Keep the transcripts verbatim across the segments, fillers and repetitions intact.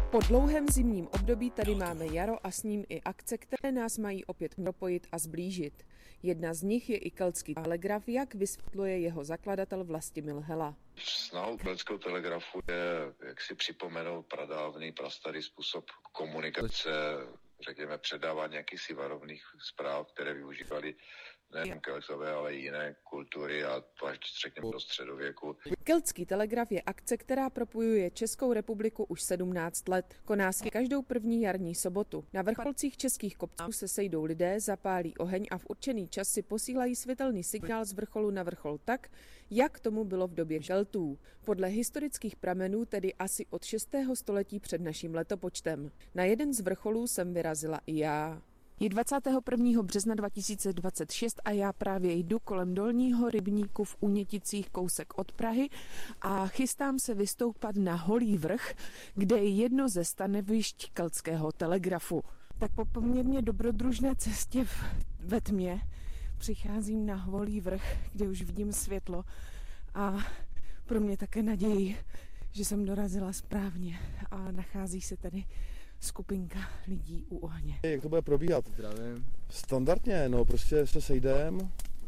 Po dlouhém zimním období tady máme jaro a s ním i akce, které nás mají opět propojit a zblížit. Jedna z nich je i keltský telegraf, jak vysvětluje jeho zakladatel Vlastimil Hela. Snahou keltského telegrafu je, jak si připomenout pradávný, prastarý způsob komunikace, řekněme předávání jakýchsi varovných zpráv, které využívali nejen keltové, ale i jiné kultury a to až řekněme do středověku. Keltský telegraf je akce, která propojuje Českou republiku už sedmnáct let. Koná se každou první jarní sobotu. Na vrcholcích českých kopců se sejdou lidé, zapálí oheň a v určený čas si posílají světelný signál z vrcholu na vrchol tak, jak tomu bylo v době Keltů. Podle historických pramenů tedy asi od šestého století před naším letopočtem. Na jeden z vrcholů jsem vyrazila i já. Je dvacátého prvního března dva tisíce dvacet šest a já právě jdu kolem Dolního rybníku v Úněticích kousek od Prahy a chystám se vystoupat na Holý vrch, kde je jedno ze stanovišť keltského telegrafu. Tak po poměrně dobrodružné cestě v, ve tmě přicházím na Holý vrch, kde už vidím světlo a pro mě také naději, že jsem dorazila správně a nachází se tady skupinka lidí u ohně. Jak to bude probíhat? Zdravím. Standardně, no prostě se sejdeme,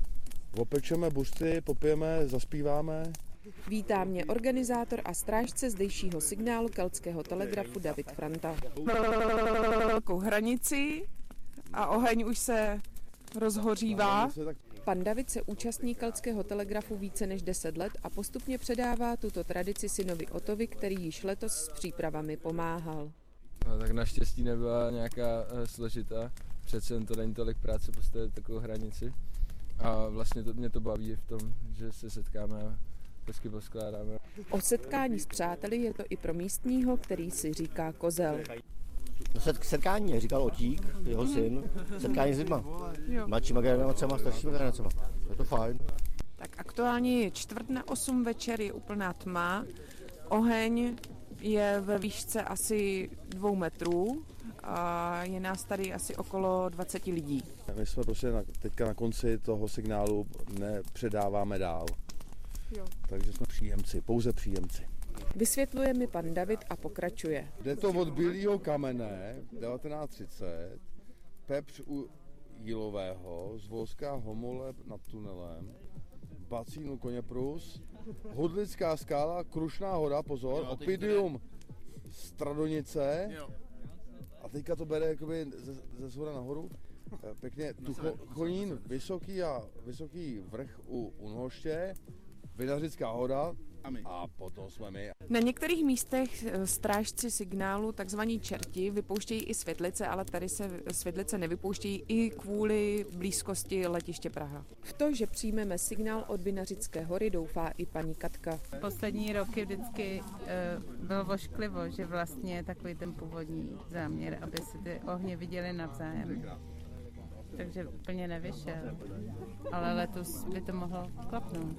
opečeme buřty, popijeme, zaspíváme. Vítá mě organizátor a strážce zdejšího signálu keltského telegrafu David Franta. Velkou hranici a oheň už se rozhořívá. Pan David se účastní keltského telegrafu více než deset let a postupně předává tuto tradici synovi Otovi, který již letos s přípravami pomáhal. No, tak naštěstí nebyla nějaká uh, složitá, přece jen to není tolik práce postavit takovou hranici a vlastně to, mě to baví v tom, že se setkáme a hezky poskládáme. O setkání s přáteli je to i pro místního, který si říká Kozel. Setkání, říkal Otík, jeho syn, setkání s lidma, mladšíma generacema, staršíma generacema, je to fajn. Tak aktuálně je čtvrt na osm večer, je úplná tma, oheň je ve výšce asi dvou metrů a je nás tady asi okolo dvacet lidí. My jsme prostě na, teďka na konci toho signálu nepředáváme dál, jo. Takže jsme příjemci, pouze příjemci. Vysvětluje mi pan David a pokračuje. Jde to od Bílého kamene, devatenáct třicet, pepř u Jílového, z Volská Homole nad tunelem, Bacínu Koněprus, Hudlická skála, Krušná hora, pozor, jo, Opidium Stradonice a teďka to bere jakoby ze, ze zhora nahoru, pěkně Tuchonín, vysoký a vysoký vrch u Unhoště, Vinařická hora a potom jsme my. Na některých místech strážci signálu, takzvaní čerti, vypouštějí i světlice, ale tady se světlice nevypouštějí i kvůli blízkosti letiště Praha. V to, že přijmeme signál od Vinařické hory, doufá i paní Katka. Poslední roky vždycky uh, bylo vošklivo, že vlastně takový ten původní záměr, aby se ty ohně viděly navzájem. Takže úplně nevyšel, ale letos by to mohlo klapnout.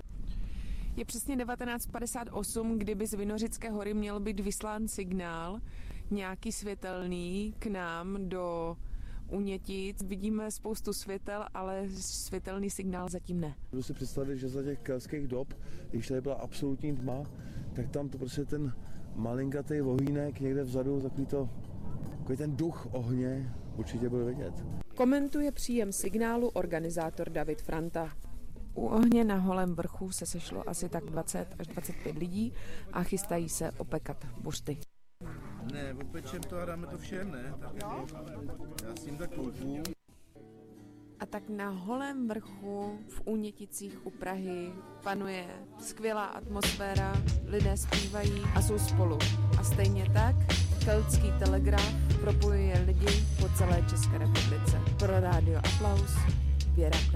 Je přesně devatenáct padesát osm, kdyby z Vinořické hory měl být vyslán signál, nějaký světelný k nám do Únětic. Vidíme spoustu světel, ale světelný signál zatím ne. Můžu si představit, že za těch keltských dob, když tady byla absolutní tma, tak tam to prostě ten malinkatý ohýnek někde vzadu, takový, to, takový ten duch ohně určitě bude vidět. Komentuje příjem signálu organizátor David Franta. U ohně na Holém vrchu se sešlo asi tak dvacet až dvacet pět lidí a chystají se opekat buřty. Ne, opečem to a dáme to všem, ne? Tak jako, já s tím tak koupu. A tak na Holém vrchu v Úněticích u Prahy panuje skvělá atmosféra, lidé zpívají a jsou spolu. A stejně tak keltský telegraf propojuje lidi po celé České republice. Pro rádio Aplaus, Věra.